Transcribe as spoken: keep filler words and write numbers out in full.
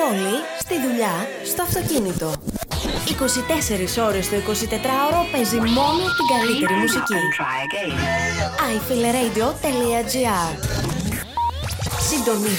πόλη, στη δουλειά, στο αυτοκίνητο. είκοσι τέσσερις ώρες το εικοσιτετράωρο παίζει μόνο την καλύτερη μουσική. άι φιλ ρέιντιο τελεία τζι άρ. Συντονίσου